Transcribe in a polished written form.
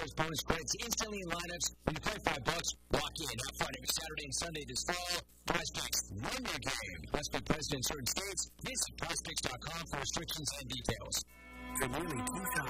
those bonus credits instantly in lineups. When you play $5, lock in. Have fun every Saturday and Sunday this fall. PrizePicks, win your game. Must be present in certain states. Visit PrizePicks.com for restrictions and details. For nearly 2,000